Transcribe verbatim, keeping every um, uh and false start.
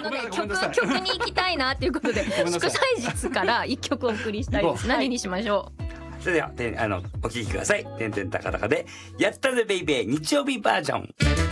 ので曲ごめんなさい曲に行きたいなっていうことでごめんなさい祝祭日から一曲お送りしたいです。何にしましょう。 それではてあのお聴きください。てんてんたかたかでやったぜベイベー日曜日バージョン。